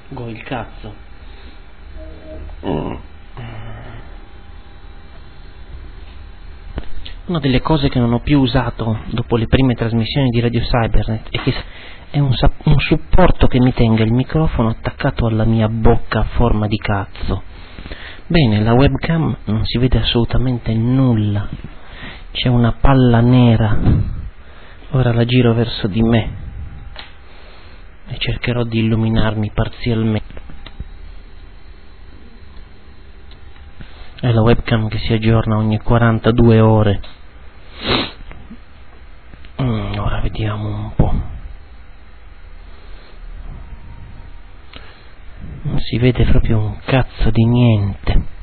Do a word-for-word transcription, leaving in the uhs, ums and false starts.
Go il cazzo. Una delle cose che non ho più usato dopo le prime trasmissioni di Radio Cybernet è che è un, un supporto che mi tenga il microfono attaccato alla mia bocca a forma di cazzo. Bene, la webcam non si vede assolutamente nulla, c'è una palla nera. Ora la giro verso di me e cercherò di illuminarmi parzialmente. È la webcam che si aggiorna ogni quarantadue ore. Mm, ora vediamo un po'. Non si vede proprio un cazzo di niente.